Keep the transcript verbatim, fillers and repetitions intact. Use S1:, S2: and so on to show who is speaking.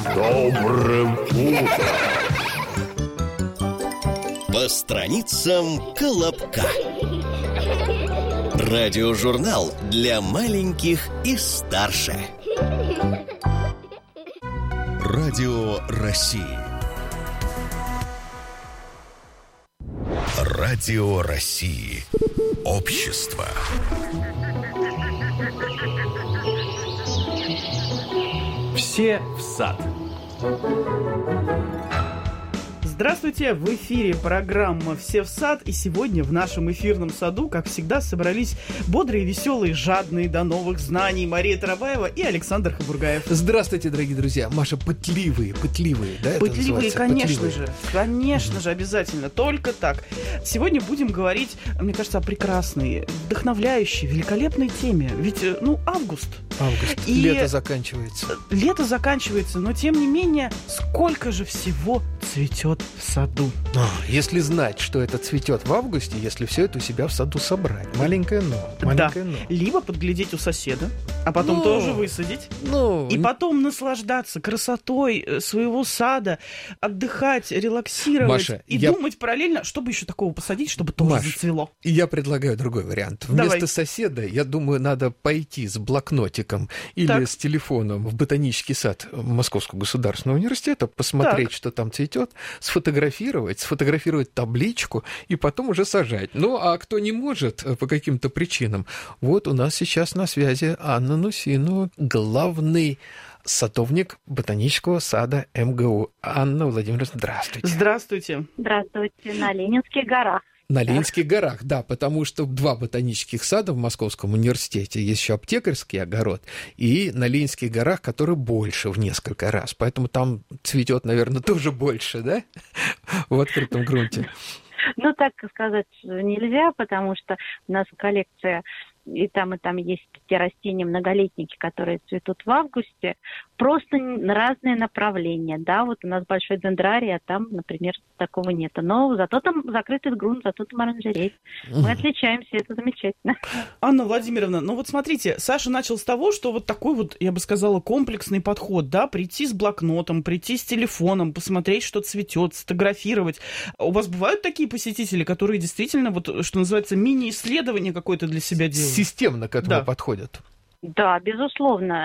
S1: добрым утром!
S2: По страницам Колобка. Радиожурнал для маленьких и старше. Радио России. Радио России. Общество.
S3: Все в сад. Здравствуйте! В эфире программа «Все в сад», и сегодня в нашем эфирном саду, как всегда, собрались бодрые, веселые, жадные до новых знаний Мария Тарабаева и Александр Хабургаев.
S4: Здравствуйте, дорогие друзья! Маша, пытливые, пытливые, да?
S3: Пытливые, конечно
S4: пытливые.
S3: же, конечно же, обязательно, только так. Сегодня будем говорить, мне кажется, о прекрасной, вдохновляющей, великолепной теме. Ведь, ну, август.
S4: Август,
S3: и
S4: лето заканчивается.
S3: Лето заканчивается, но тем не менее, сколько же всего цветет в саду.
S4: А, если знать, что это цветет в августе, если все это у себя в саду собрать. Маленькое но. Маленькое
S3: да.
S4: но.
S3: Либо подглядеть у соседа, а потом
S4: ну,
S3: тоже высадить.
S4: Ну,
S3: и потом наслаждаться красотой своего сада, отдыхать, релаксировать.
S4: Маша,
S3: и
S4: я...
S3: думать параллельно, чтобы еще такого посадить, чтобы тоже
S4: Маш,
S3: зацвело.
S4: И я предлагаю другой вариант. Вместо
S3: Давай.
S4: соседа, я думаю, надо пойти с блокнотиком или
S3: так.
S4: с телефоном в ботанический сад Московского государственного университета, посмотреть,
S3: так.
S4: что там цветет, сфотографировать, сфотографировать табличку и потом уже сажать. Ну, а кто не может по каким-то причинам, вот у нас сейчас на связи Анна Нусинова, главный садовник ботанического сада эм гэ у. Анна Владимировна, здравствуйте.
S3: Здравствуйте.
S5: Здравствуйте. На Ленинских горах.
S4: На Ленинских горах, да, потому что два ботанических сада в Московском университете. Есть еще аптекарский огород, и на Ленинских горах, который больше в несколько раз. Поэтому там цветет, наверное, тоже больше, да, в открытом грунте.
S5: Ну, так сказать нельзя, потому что у нас коллекция и там, и там есть те растения, многолетники, которые цветут в августе, просто разные направления, да, вот у нас большой дендрарий, а там, например, такого нет. Но зато там закрытый грунт, зато там оранжерей. Мы отличаемся, это замечательно.
S3: Анна Владимировна, ну вот смотрите, Саша начал с того, что вот такой вот, я бы сказала, комплексный подход, да, прийти с блокнотом, прийти с телефоном, посмотреть, что цветет, сфотографировать. У вас бывают такие посетители, которые действительно, вот, что называется, мини-исследование какое-то для себя делают?
S4: Системно к этому
S3: да.
S4: подходят.
S5: Да, безусловно.